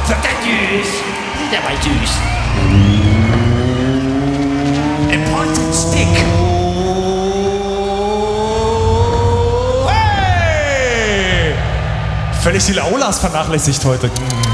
wird der süß. Der war süß. Important Stick. Hey! Völlig die Aulas vernachlässigt heute.